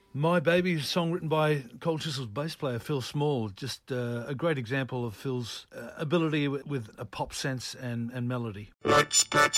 My Baby, song written by Cold Chisel's bass player Phil Small. Just a great example of Phil's ability with a pop sense and melody. Let's get